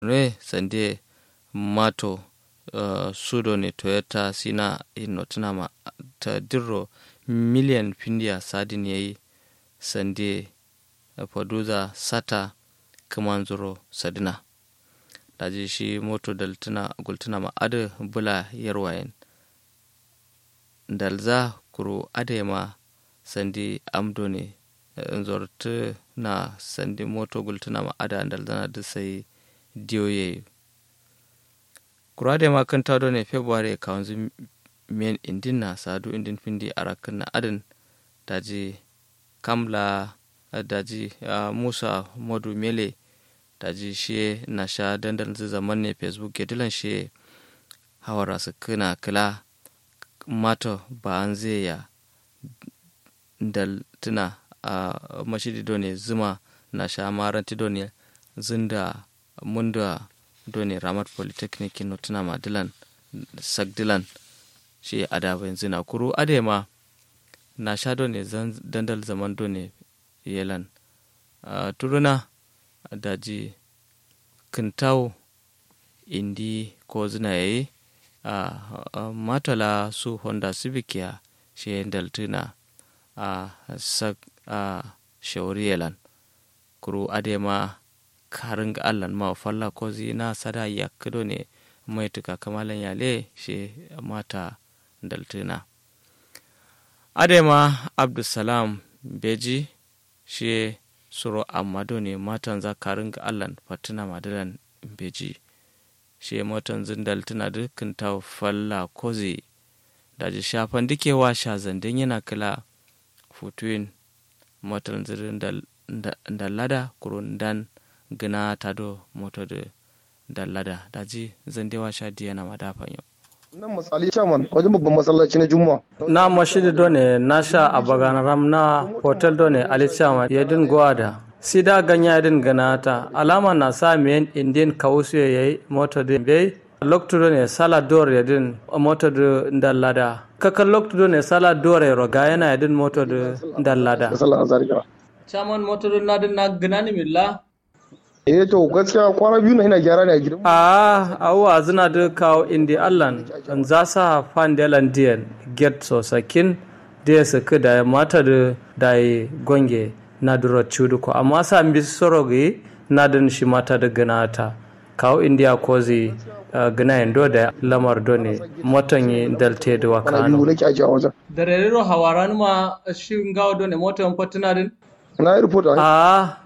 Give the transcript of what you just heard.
ne sande mato sudo ne toyota sina inotuna ma ta dirro miliyan findiya sadin yayi sande faduza sata kamanzuro sadina daji shi moto daltuna gultuna ma ada bula yarwayen dalza kuro adema sandi amdo ne zortu na sandi moto gultuna ma ada dalzana da sai diyoye kuro adema kan tado ne february kawanzu men indin na sadu indin findi arakan na adin daji kamla daji musa modu mele daji shi na sha dandalin zaman ne facebook ke dilan shi hawara su kana kila mato ba an zai ya daltuna a mashidi done zuma na sha maranti done zinda munda done ramat polytechnic no tuna ma dilan sagdilan shi adaba yanzu na kuru adema na sha done dandal zaman done yelan turuna daji kintau indi ko zina yayi matala su honda civic ya shi daltuna shauri yelan kuru adema karin ga allan ma falla ko zina sada ya kido ne mai tuka kamalan yale shi mata daltuna adema abdulsalam beji shi suro amado ne matan za karin ga allan fatina madalan beji shi matan zindal tana dukkan ta falla kozi da ji shafan dikewa sha zandin yana kila futuin matan zirin da lada kurun dan gina tado moto da lada da ji zandewa sha diyana madafan yau nan matsali chairman wajen babban masallaci na juma'a na mashidi done na sha a baganaram na hotel done ali chairman yadin gwada sida ganya yadin ganata alama na sa men indian kausu yayi moto de be lokto done sala dor yadin moto de dallada kakan lokto done sala dor roga yana yadin moto de dallada chairman moto de nadin na ganani milla to gaskiya kwana biyu na ina gyara ne a gidan awa zina da kawo indi allan an za sa fan delan diyan get so sakin da ya saki da ya mata da ya gonge na duro cudu ko amma sa bi sorogi na din shi mata da ganata kawo indiya kozi gina yando da lamar done motan yi dalte da wakano da rero hawaran ma shi ngawo done motan fatina din na yi report